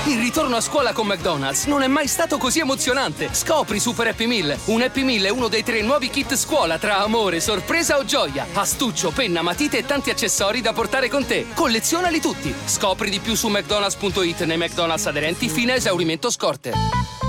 Il ritorno a scuola con McDonald's non è mai stato così emozionante. Scopri Super Happy Meal. Un Happy Meal è uno dei 3 nuovi kit scuola tra amore, sorpresa o gioia. Astuccio, penna, matite e tanti accessori da portare con te. Collezionali tutti. Scopri di più su mcdonalds.it nei McDonald's aderenti fino a esaurimento scorte.